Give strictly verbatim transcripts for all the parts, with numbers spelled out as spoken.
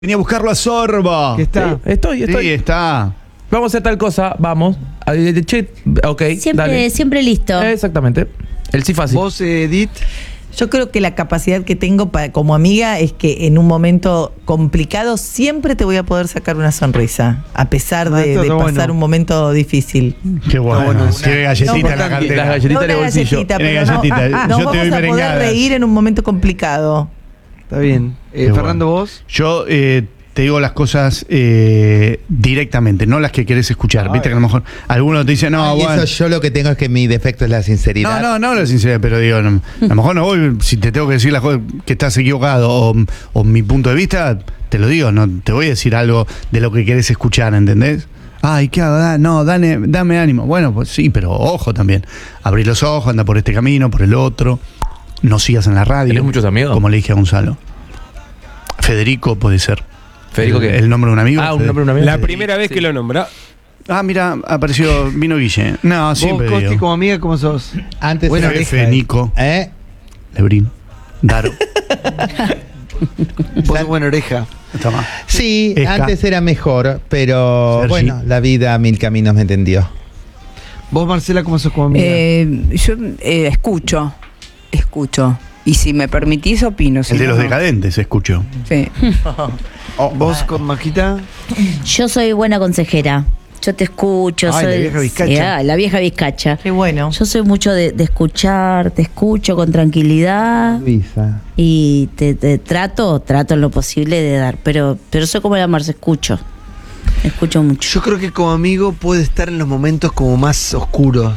Venía a buscarlo a Sorbo. ¿Qué está? Sí, estoy, estoy. Sí, está. Vamos a hacer tal cosa, vamos. Che, ok, Siempre, dale. siempre listo. Exactamente. El sí fácil. Vos, Edith. Yo creo que la capacidad que tengo para, como amiga es que en un momento complicado siempre te voy a poder sacar una sonrisa, a pesar Ah, de, esto de está pasar bueno. un momento difícil. Qué bueno. bueno, una- Tiene galletita no, en la Las cartera. galletitas No de una bolsillo. galletita, Tiene pero no, galletita. nos Yo te vamos doy a poder merengadas. reír en un momento complicado. Está bien. Eh, Qué Fernando, bueno. vos. Yo eh, te digo las cosas eh, directamente, no las que querés escuchar. Viste que a lo mejor algunos te dicen, no, Ay, bueno. eso yo lo que tengo es que mi defecto es la No, sinceridad. no, no la sinceridad, pero digo, no, a lo mejor no voy, si te tengo que decir las cosas que estás equivocado o, o mi punto de vista, te lo digo, no te voy a decir algo de lo que querés escuchar, ¿entendés? Ay, ¿qué hago? Da- no, dame, dame ánimo. Bueno, pues sí, pero ojo también. Abrí los ojos, anda por este camino, por el otro. No sigas en la radio. ¿Tenés muchos amigos? Como le dije a Gonzalo. Federico puede ser. ¿Federico el, qué? el nombre de un amigo. Ah, un Fede- nombre de un amigo. La primera vez Sí. que lo nombra. Ah, mira, apareció, vino Guille. No, Vos, siempre Costi, digo. como amiga, ¿cómo sos? Antes Bueno, era F, Nico, ¿Eh? Lebrín, Daro. Vos sos buena oreja. Está más. Sí, Esca. antes era mejor, pero Sergi. bueno, la vida a mil caminos me entendió. Vos, Marcela, ¿cómo sos como amiga? Eh, yo eh, escucho, escucho. Y si me permitís, opino. si El de no, los no. decadentes, escucho. Sí. Vos, con Majita. Yo soy buena consejera. Yo te escucho. Ay, soy, la vieja vizcacha. Sí, ah, la vieja vizcacha. Qué bueno. Yo soy mucho de, de escuchar, te escucho con tranquilidad Luisa. y te, te trato, trato en lo posible de dar, pero, pero soy como la Marce, escucho, escucho mucho. Yo creo que como amigo puede estar en los momentos como más oscuros,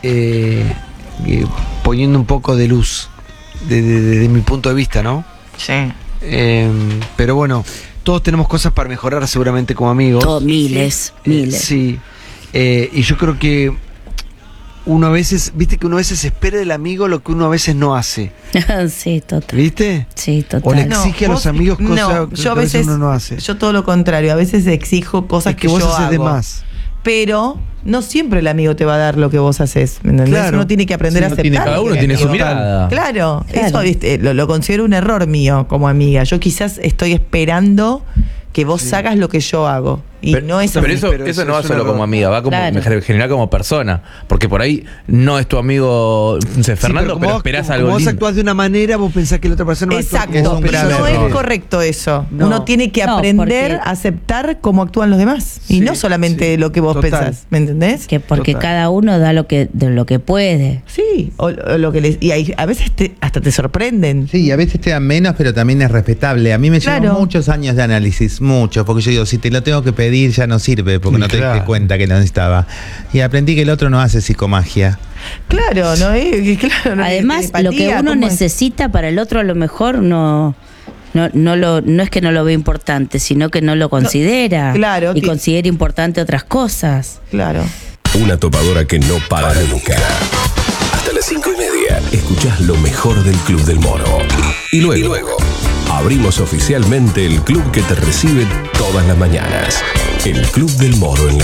eh, eh, poniendo un poco de luz, desde de, de- de mi punto de vista, ¿no? Sí. Eh, pero bueno, todos tenemos cosas para mejorar seguramente como amigos. Todo, miles, Eh, miles. sí, eh, y yo creo que uno a veces, viste que uno a veces espera del amigo lo que uno a veces no hace, Sí, total. ¿viste? Sí, O le total. exige a los vos- amigos cosas no, que yo a a veces veces uno no hace. Yo todo lo contrario, a veces exijo cosas Es que, que vos yo haces hago. de más. Pero no siempre el amigo te va a dar lo que vos haces, ¿me entendés? Claro. Uno tiene que aprender Sí, a no aceptar. tiene- Cada uno que- tiene su Total. mirada. Claro, Claro. eso ¿viste? Lo, lo considero un error mío como amiga. Yo quizás estoy esperando que vos hagas lo que yo hago. Y Pero, no es pero así. eso, pero eso eso no va es un solo error. como amiga, va como Claro. en general como persona. Porque por ahí no es tu amigo no sé, Sí, Fernando, como pero, vos- esperás como algo vos lindo. actuás de una manera, vos pensás que la otra persona va a actuar Exacto, como vos Es un gran pensás. no error. es correcto eso. No. Uno tiene que No, aprender porque- a aceptar cómo actúan los demás. Sí, y no solamente sí. lo que vos Total. pensás, ¿me entendés? Que porque Total. cada uno da lo que, de lo que puede. Sí, o, o lo que les, y hay- a veces te- hasta te sorprenden. Sí, a veces te dan menos, pero también es respetable. A mí me llevan Claro. muchos años de análisis, muchos, porque yo digo, si te lo tengo que pedir ya no sirve, porque Sí, no te claro. diste cuenta que lo necesitaba. Y aprendí que el otro no hace psicomagia. Claro, ¿no? Eh, claro, no, Además, telepatía, lo que uno ¿cómo es? necesita para el otro a lo mejor no, no, no, lo, no es que no lo ve importante, sino que no lo considera. claro, Y ti- considera importante otras cosas. Claro. Una topadora que no para nunca. Hasta las cinco y media. Escuchás lo mejor del Club del Moro. Y luego, y luego abrimos oficialmente el club que te recibe todas las mañanas. El Club del Moro en la